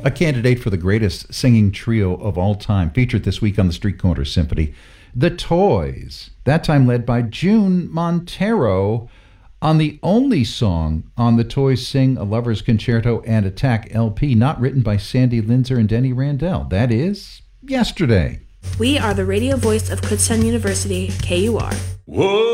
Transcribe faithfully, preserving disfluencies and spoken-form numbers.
A candidate for the greatest singing trio of all time, featured this week on the Street Corner Symphony, The Toys, that time led by June Montero, on the only song on The Toys Sing a Lover's Concerto and Attack L P not written by Sandy Linzer and Denny Randell. That is, Yesterday. We are the radio voice of Kutztown University, K U R. Whoa!